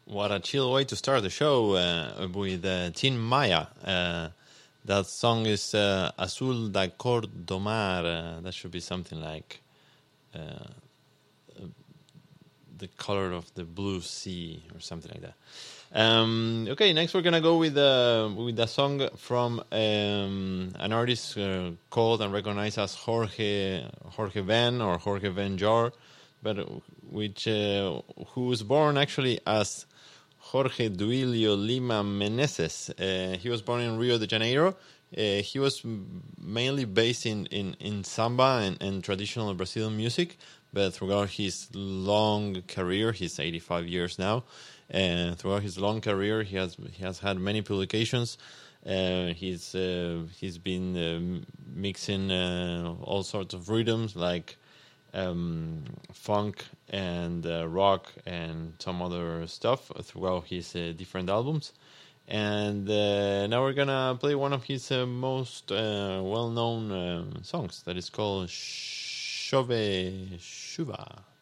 What a chill way to start the show with Tin Maya. That song is Azul da Cor do Mar. That should be something like the color of the blue sea or something like that. Okay, next we're gonna go with a song from an artist called and recognized as Jorge Van or Jorge Van Jor, but who was born actually as Jorge Duilio Lima Meneses. He was born in Rio de Janeiro. He was mainly based in samba and traditional Brazilian music, but throughout his long career, he's 85 years now, and throughout his long career, he has had many publications. He's been mixing all sorts of rhythms like funk and rock and some other stuff throughout his different albums. And now we're gonna play one of his most well-known songs that is called Chove Chuva.